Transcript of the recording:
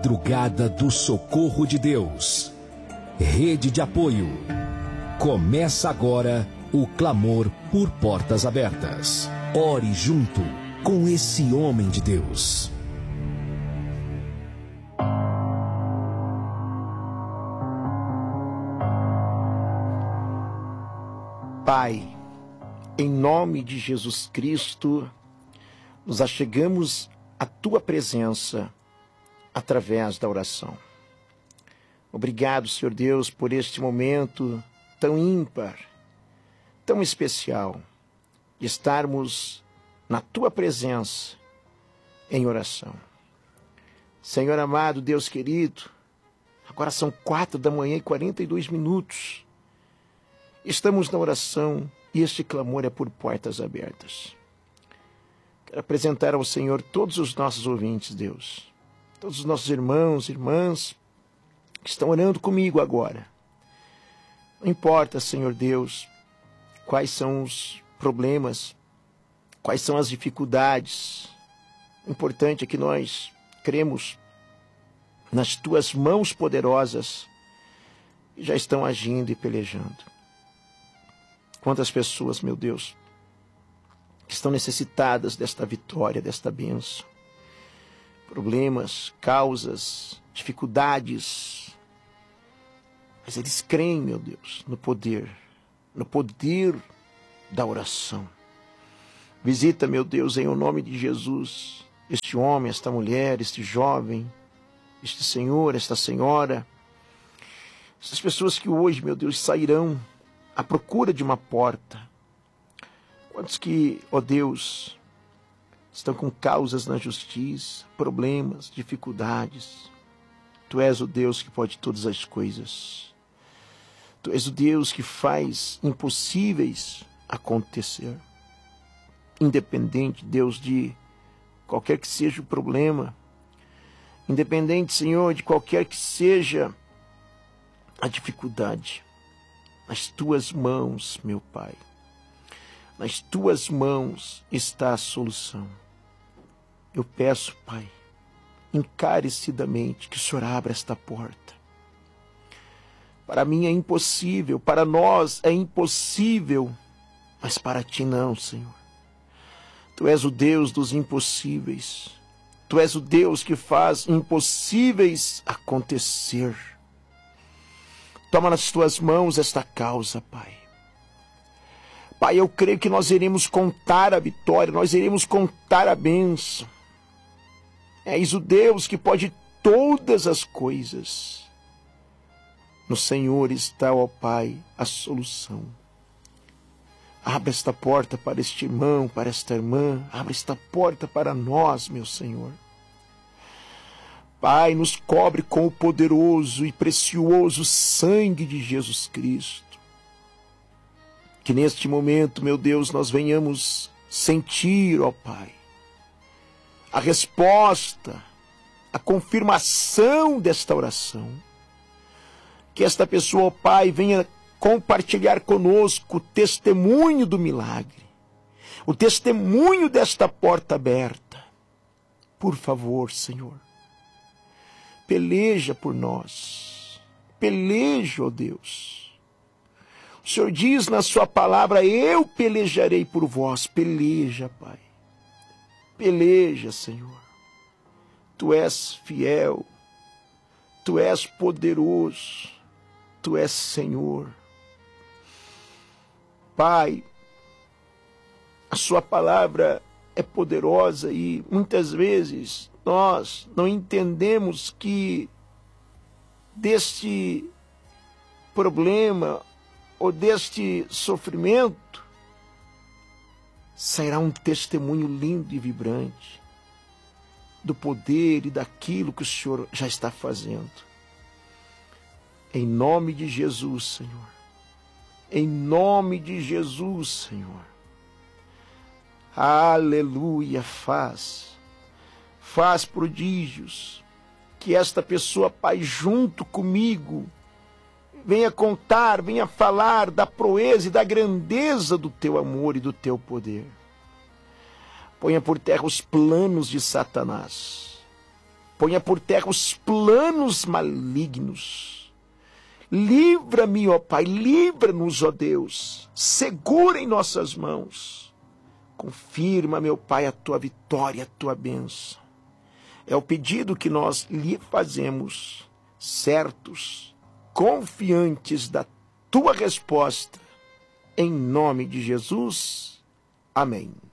Madrugada do Socorro de Deus. Rede de apoio. Começa agora o clamor por portas abertas. Ore junto com esse homem de Deus. Pai, em nome de Jesus Cristo, nos achegamos à Tua presença através da oração. Obrigado, Senhor Deus, por este momento tão ímpar, tão especial, de estarmos na Tua presença em oração. Senhor amado, Deus querido, agora são 4h42. Estamos na oração e este clamor é por portas abertas. Quero apresentar ao Senhor todos os nossos ouvintes, Deus. Todos os nossos irmãos e irmãs que estão orando comigo agora. Não importa, Senhor Deus, quais são os problemas, quais são as dificuldades. O importante é que nós cremos nas Tuas mãos poderosas que já estão agindo e pelejando. Quantas pessoas, meu Deus, que estão necessitadas desta vitória, desta bênção. Problemas, causas, dificuldades. Mas eles creem, meu Deus, no poder da oração. Visita, meu Deus, em o nome de Jesus, este homem, esta mulher, este jovem, este senhor, esta senhora, essas pessoas que hoje, meu Deus, sairão à procura de uma porta. Quantos que, ó Deus, estão com causas na justiça, problemas, dificuldades. Tu és o Deus que pode todas as coisas. Tu és o Deus que faz impossíveis acontecer. Independente, Deus, de qualquer que seja o problema, independente, Senhor, de qualquer que seja a dificuldade, nas Tuas mãos, meu Pai, nas Tuas mãos está a solução. Eu peço, Pai, encarecidamente, que o Senhor abra esta porta. Para mim é impossível, para nós é impossível, mas para Ti não, Senhor. Tu és o Deus dos impossíveis. Tu és o Deus que faz impossíveis acontecer. Toma nas Tuas mãos esta causa, Pai. Pai, eu creio que nós iremos contar a vitória, nós iremos contar a bênção. És o Deus que pode todas as coisas. No Senhor está, ó Pai, a solução. Abra esta porta para este irmão, para esta irmã. Abra esta porta para nós, meu Senhor. Pai, nos cobre com o poderoso e precioso sangue de Jesus Cristo. Que neste momento, meu Deus, nós venhamos sentir, ó Pai, a resposta, a confirmação desta oração. Que esta pessoa, ó Pai, venha compartilhar conosco o testemunho do milagre, o testemunho desta porta aberta. Por favor, Senhor, peleja por nós. Peleja, ó Deus. O Senhor diz na sua palavra, eu pelejarei por vós. Peleja, Pai. Peleja, Senhor. Tu és fiel. Tu és poderoso. Tu és Senhor. Pai, a sua palavra é poderosa e muitas vezes nós não entendemos que deste problema ou deste sofrimento sairá um testemunho lindo e vibrante do poder e daquilo que o Senhor já está fazendo. Em nome de Jesus, Senhor. Em nome de Jesus, Senhor. Aleluia, faz prodígios, que esta pessoa, Pai, junto comigo, venha contar, venha falar da proeza e da grandeza do Teu amor e do Teu poder. Ponha por terra os planos de Satanás. ponha por terra os planos malignos. Livra-me, ó Pai, livra-nos, ó Deus, segura em nossas mãos. Confirma, meu Pai, a tua vitória, a tua bênção. É o pedido que nós lhe fazemos, certos, confiantes da tua resposta. Em nome de Jesus. Amém.